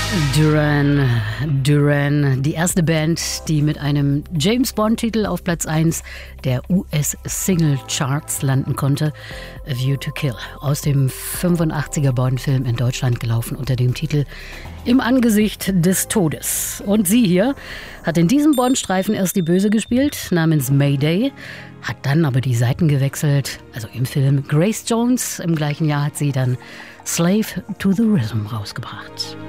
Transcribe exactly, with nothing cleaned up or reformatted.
Duran Duran, die erste Band, die mit einem James-Bond-Titel auf Platz eins der U S-Single-Charts landen konnte. A View to Kill, aus dem fünfundachtziger Bond-Film in Deutschland gelaufen unter dem Titel Im Angesicht des Todes. Und sie hier hat in diesem Bond-Streifen erst die Böse gespielt, namens Mayday, hat dann aber die Seiten gewechselt, also im Film Grace Jones. Im gleichen Jahr hat sie dann Slave to the Rhythm rausgebracht.